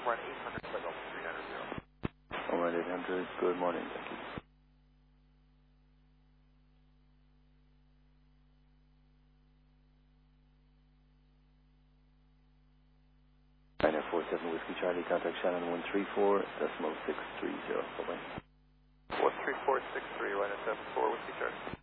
run 800, flight level 390. Omar 800, good morning, thank you. 947 Whiskey Charlie, contact Shannon 134.630. Bye-bye. 134.630, line at 74, Whiskey Charlie.